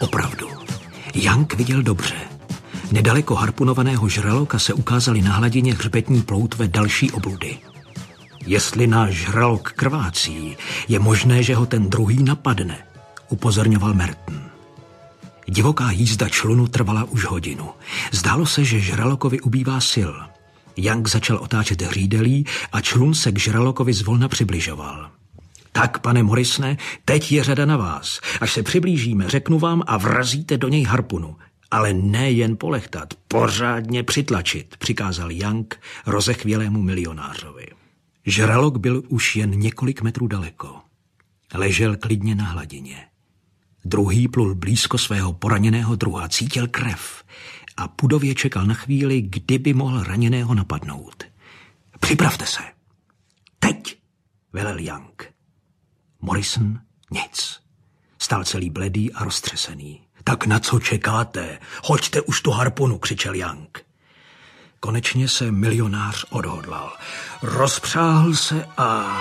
opravdu. Young viděl dobře. Nedaleko harpunovaného žraloka se ukázaly na hladině hřbetní ploutve další obludy. Jestli náš žralok krvácí, je možné, že ho ten druhý napadne, upozorňoval Merton. Divoká jízda člunu trvala už hodinu. Zdálo se, že žralokovi ubývá sil. Young začal otáčet hřídelí a člun se k žralokovi zvolna přibližoval. Tak, pane Morrisone, teď je řada na vás. Až se přiblížíme, řeknu vám a vrazíte do něj harpunu. Ale ne jen polechtat, pořádně přitlačit, přikázal Young rozechvělému milionářovi. Žralok byl už jen několik metrů daleko. Ležel klidně na hladině. Druhý plul blízko svého poraněného druha, cítil krev a pudově čekal na chvíli, kdyby mohl raněného napadnout. Připravte se. Teď, velel Young. Morrison nic. Stál celý bledý a roztřesený. Tak na co čekáte? Hoďte už tu harpunu, křičel Young. Konečně se milionář odhodlal. Rozpřáhl se a...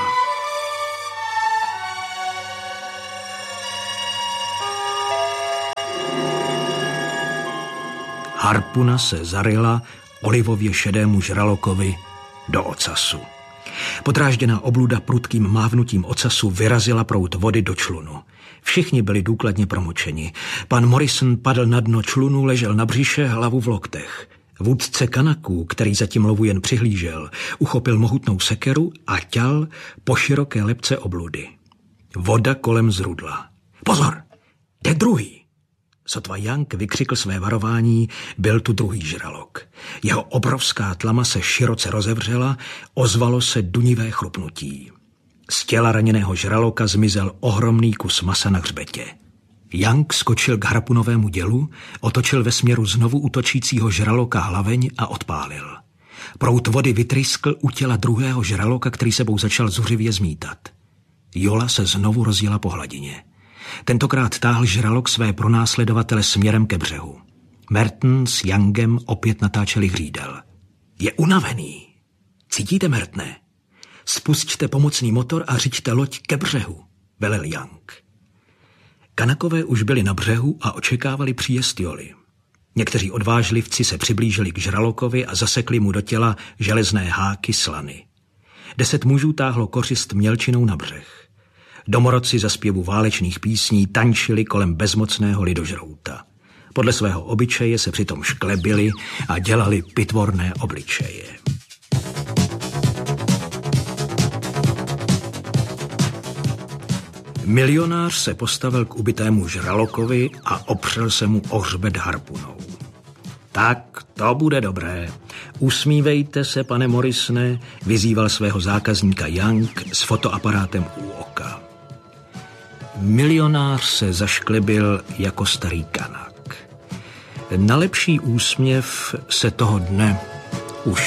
harpuna se zaryla olivově šedému žralokovi do ocasu. Podrážděná obluda prudkým mávnutím ocasu vyrazila proud vody do člunu. Všichni byli důkladně promočeni. Pan Morrison padl na dno člunu, ležel na břiše, hlavu v loktech. Vůdce Kanaků, který zatím lovu jen přihlížel, uchopil mohutnou sekeru a ťal po široké lebce obludy. Voda kolem zrudla. Pozor, jde druhý! Sotva Young vykřikl své varování, byl tu druhý žralok. Jeho obrovská tlama se široce rozevřela, ozvalo se dunivé chrupnutí. Z těla raněného žraloka zmizel ohromný kus masa na hřbetě. Young skočil k harpunovému dělu, otočil ve směru znovu útočícího žraloka hlaveň a odpálil. Proud vody vytryskl u těla druhého žraloka, který sebou začal zuřivě zmítat. Jola se znovu rozjela po hladině. Tentokrát táhl žralok své pronásledovatele směrem ke břehu. Merton s Youngem opět natáčeli hřídel. Je unavený. Cítíte, Mertne? Spusťte pomocný motor a řiďte loď ke břehu, velel Young. Kanakové už byli na břehu a očekávali příjezd Joly. Někteří odvážlivci se přiblížili k žralokovi a zasekli mu do těla železné háky slany. 10 mužů táhlo kořist mělčinou na břeh. Domorodci za zpěvu válečných písní tančili kolem bezmocného lidožrouta. Podle svého obyčeje se přitom šklebili a dělali pitvorné obličeje. Milionář se postavil k ubitému žralokovi a opřel se mu o hřbet harpunou. Tak, to bude dobré. Usmívejte se, pane Morrisone, vyzýval svého zákazníka Young s fotoaparátem u oka. Milionář se zašklebil jako starý Kanak. Na lepší úsměv se toho dne